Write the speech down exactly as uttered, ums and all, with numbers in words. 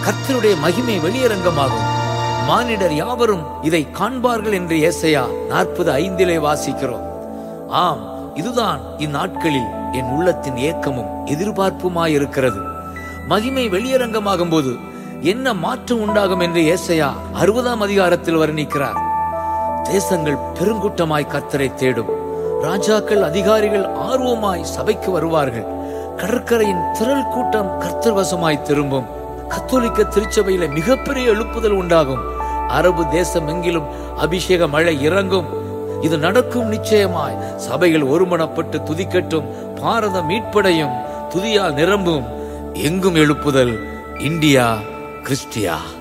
கர்த்தருடைய மகிமை வெளியரங்கமாகும், மானிடர் யாவரும் இதை காண்பார்கள் என்று ஏசாயா நாற்பது ஐந்திலே வாசிக்கிறோம். ஆம், இதுதான் இந்நாட்களில் என் உள்ளத்தின் ஏக்கமும் எதிர்பார்ப்புமாயிருக்கிறது. மகிமை வெளியரங்கமாகும் போது என்ன மாற்றம் உண்டாகும் என்று ஏசாயா அறுபதாம் அதிகாரத்தில் வர்ணிக்கிறார். தேசங்கள் பெருங்கூட்டமாய் கர்த்தரை தேடும், ராஜாக்கள் அதிகாரிகள் ஆர்வமாய் சபைக்கு வருவார்கள், கடற்கரையின் திரள் கூட்டம் கர்த்தர் வசமாய் திரும்பும், கத்தோலிக்க திருச்சபையில மிகப்பெரிய எழுப்புதல் உண்டாகும், அரபு தேசம் எங்கிலும் அபிஷேக மழை இறங்கும். இது நடக்கும் நிச்சயமாய். சபைகள் ஒருமனப்பட்டு துதிக்கட்டும், பாரதம் மீட்படையும், துதியால் நிரம்பும், எங்கும் எழுப்புதல். India Chrystia.